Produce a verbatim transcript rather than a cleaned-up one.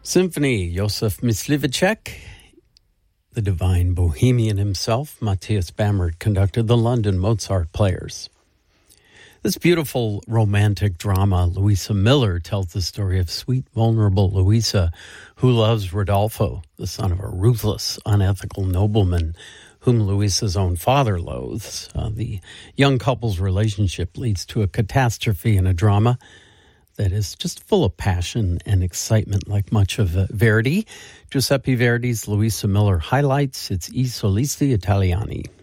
Symphony, Josef Myslivacek, the divine bohemian himself, Matthias Bamert, conducted the London Mozart Players. This beautiful romantic drama, Louisa Miller, tells the story of sweet, vulnerable Louisa, who loves Rodolfo, the son of a ruthless, unethical nobleman whom Louisa's own father loathes. Uh, the young couple's relationship leads to a catastrophe in a drama that is just full of passion and excitement, like much of uh, Verdi. Giuseppe Verdi's Louisa Miller highlights its I Solisti Italiani.